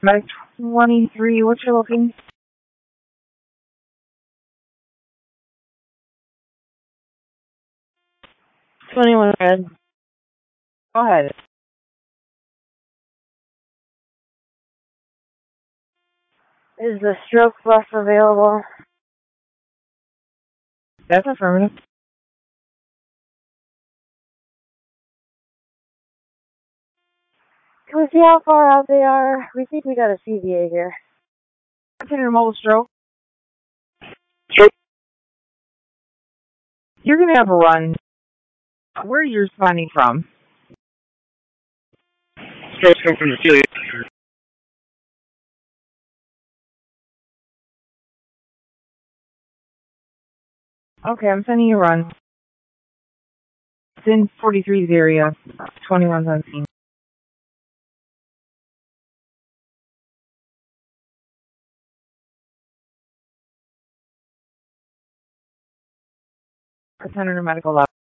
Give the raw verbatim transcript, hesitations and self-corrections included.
Medic twenty-three, what's your looking? twenty-one red. Go ahead. Is the stroke bus available? That's affirmative. Can we see how far out they are? We think we got a C V A here. Consider mobile stroke. Stroke. You're gonna have a run. Where are you responding from? Stroke's come from the Celia. Okay, I'm sending you a run. It's in forty-three's area. twenty-one's on scene. Attendant or medical lab.